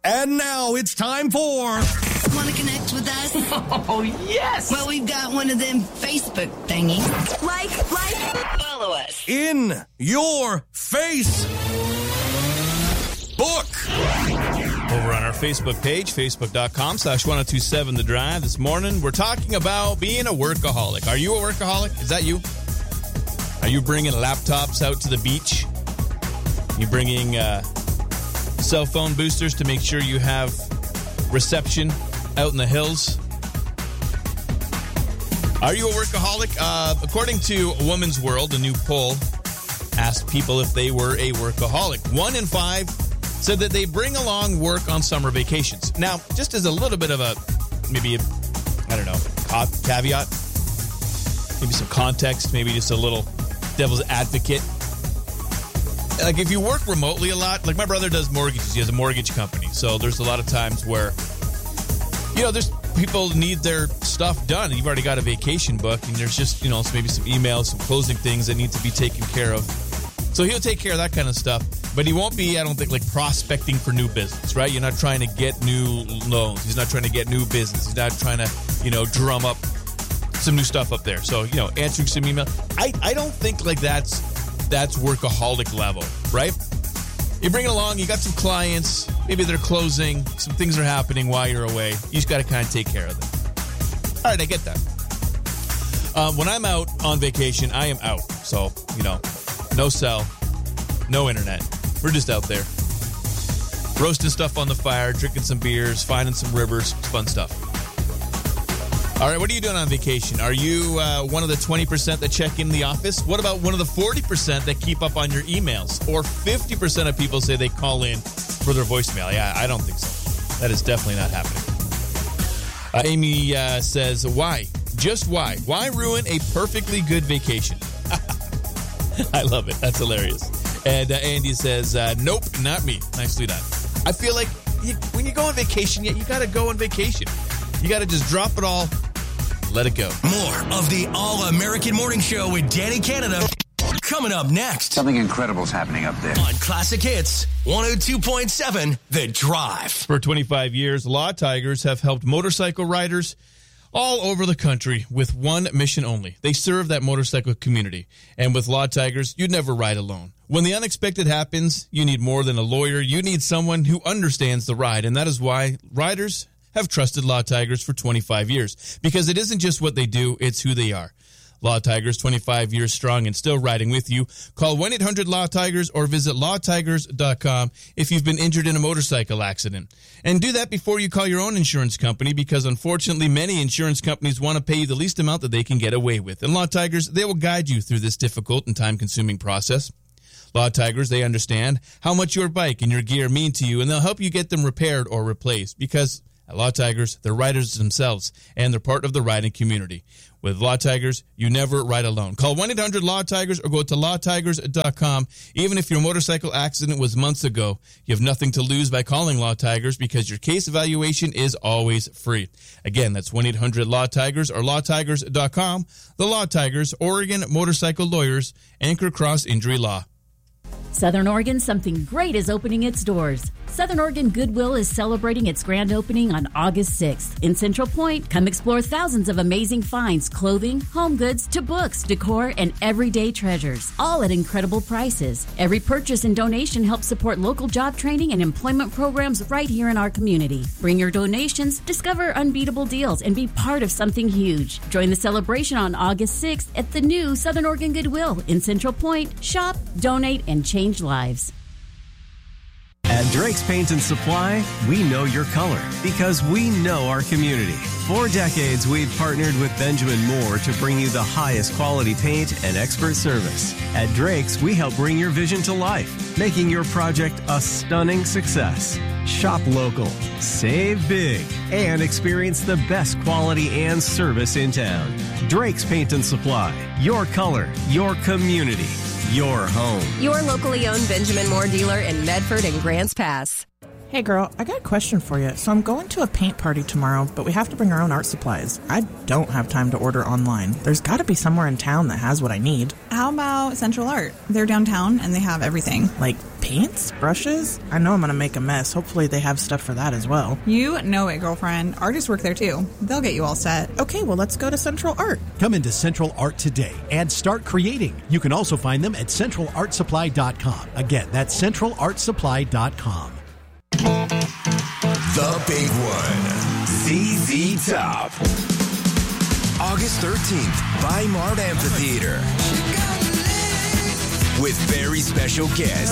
And now it's time for... Want to connect with us? Oh, yes! Well, we've got one of them Facebook thingies. Like, follow us. In Your Face Book. Over on our Facebook page, facebook.com/1027 The Drive. This morning, we're talking about being a workaholic. Are you a workaholic? Is that you? Are you bringing laptops out to the beach? You bringing cell phone boosters to make sure you have reception out in the hills? Are you a workaholic? According to Woman's World, a new poll asked people if they were a workaholic. 1 in 5 said that they bring along work on summer vacations. Now, just as a little bit of caveat, maybe some context, maybe just a little devil's advocate. Like, if you work remotely a lot, like my brother does mortgages. He has a mortgage company. So there's a lot of times where, there's people need their stuff done. You've already got a vacation book, and there's just, maybe some emails, some closing things that need to be taken care of. So he'll take care of that kind of stuff. But he won't be, I don't think, like prospecting for new business, right? You're not trying to get new loans. He's not trying to get new business. He's not trying to, drum up some new stuff up there. So, answering some email. I don't think like that's workaholic level, right? You bring it along, you got some clients, maybe they're closing, some things are happening while you're away. You just got to kind of take care of them. All right, I get that. When I'm out on vacation, I am out. So, no cell, no internet. We're just out there. Roasting stuff on the fire, drinking some beers, finding some rivers, fun stuff. All right, what are you doing on vacation? Are you one of the 20% that check in the office? What about one of the 40% that keep up on your emails? Or 50% of people say they call in for their voicemail? Yeah, I don't think so. That is definitely not happening. Amy says, why? Just why? Why ruin a perfectly good vacation? I love it. That's hilarious. And Andy says, nope, not me. Nicely done. I feel like when you go on vacation, you got to go on vacation. You got to just drop it all. Let it go. More of the All-American Morning Show with Danny Canada coming up next. Something incredible is happening up there. On Classic Hits, 102.7 The Drive. For 25 years, Law Tigers have helped motorcycle riders all over the country with one mission only. They serve that motorcycle community. And with Law Tigers, you'd never ride alone. When the unexpected happens, you need more than a lawyer. You need someone who understands the ride. And that is why riders have trusted Law Tigers for 25 years. Because it isn't just what they do, it's who they are. Law Tigers, 25 years strong and still riding with you. Call 1-800-LAW-TIGERS or visit lawtigers.com if you've been injured in a motorcycle accident. And do that before you call your own insurance company, because unfortunately many insurance companies want to pay you the least amount that they can get away with. And Law Tigers, they will guide you through this difficult and time-consuming process. Law Tigers, they understand how much your bike and your gear mean to you, and they'll help you get them repaired or replaced, because at Law Tigers, they're riders themselves, and they're part of the riding community. With Law Tigers, you never ride alone. Call 1-800-LAW-TIGERS or go to lawtigers.com. Even if your motorcycle accident was months ago, you have nothing to lose by calling Law Tigers, because your case evaluation is always free. Again, that's 1-800-LAW-TIGERS or lawtigers.com. The Law Tigers, Oregon Motorcycle Lawyers, Anchor Cross Injury Law. Southern Oregon, something great is opening its doors. Southern Oregon Goodwill is celebrating its grand opening on August 6th. In Central Point, come explore thousands of amazing finds, clothing, home goods, to books, decor, and everyday treasures, all at incredible prices. Every purchase and donation helps support local job training and employment programs right here in our community. Bring your donations, discover unbeatable deals, and be part of something huge. Join the celebration on August 6th at the new Southern Oregon Goodwill in Central Point. Shop, donate, and change lives. At Drake's Paint and Supply, we know your color because we know our community. For decades, we've partnered with Benjamin Moore to bring you the highest quality paint and expert service. At Drake's, we help bring your vision to life, making your project a stunning success. Shop local, save big, and experience the best quality and service in town. Drake's Paint and Supply. Your color, your community, your home. Your locally owned Benjamin Moore dealer in Medford and Grants Pass. Hey girl, I got a question for you. So I'm going to a paint party tomorrow, but we have to bring our own art supplies. I don't have time to order online. There's got to be somewhere in town that has what I need. How about Central Art? They're downtown and they have everything. Like Paints? Brushes? I know I'm going to make a mess. Hopefully they have stuff for that as well. You know it, girlfriend. Artists work there too. They'll get you all set. Okay, well, let's go to Central Art. Come into Central Art today and start creating. You can also find them at centralartsupply.com. Again, that's centralartsupply.com. The big one, ZZ Top. August 13th, Weimar Amphitheater. With very special guest,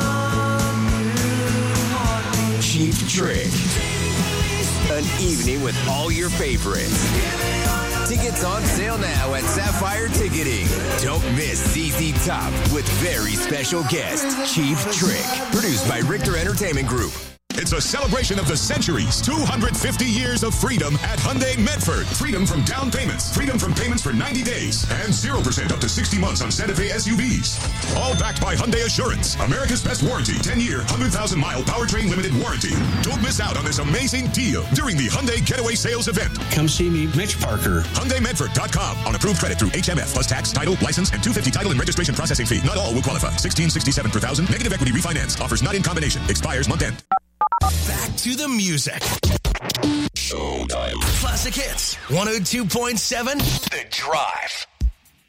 Cheap Trick. An evening with all your favorites. Tickets on sale now at Sapphire Ticketing. Don't miss ZZ Top with very special guest, Cheap Trick. Produced by Richter Entertainment Group. It's a celebration of the centuries. 250 years of freedom at Hyundai Medford. Freedom from down payments. Freedom from payments for 90 days. And 0% up to 60 months on Santa Fe SUVs. All backed by Hyundai Assurance. America's best warranty. 10-year, 100,000-mile powertrain limited warranty. Don't miss out on this amazing deal during the Hyundai Getaway Sales event. Come see me, Mitch Parker. HyundaiMedford.com. On approved credit through HMF plus tax, title, license, and $250 title and registration processing fee. Not all will qualify. $1,667 per thousand. Negative equity refinance. Offers not in combination. Expires month end. Back to the music. Showtime. Classic hits. 102.7 The Drive.